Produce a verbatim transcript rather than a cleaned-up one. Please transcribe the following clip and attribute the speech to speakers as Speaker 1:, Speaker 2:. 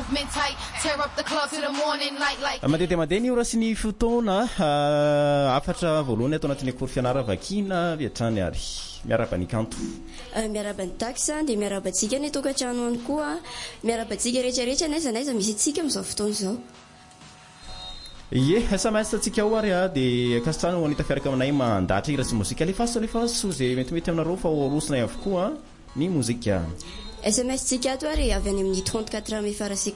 Speaker 1: movement tight, tear up the club to the morning light like.
Speaker 2: Mandeha mandeha ny ora sy ny fotoana afatra voalohany atao anatin'ny akory fianaravakina viatrany ary miaraba ny kanto
Speaker 3: miaraba ny taxa dia miarabantsika ny tokantrano any koa miarabantsika rehetrarehetra naiza naiza misy antsika amin'izao fotoana izao.
Speaker 2: Ye sms tsika ho ary a dia kasitrano ho anita fiaraka aminay mandatra hira sy mozika alefaso alefaso zay metimety aminareo fa horosina avokoa ny mozika.
Speaker 3: S M S tsika ato ary avy any amin'ny trente-quatre mille farasy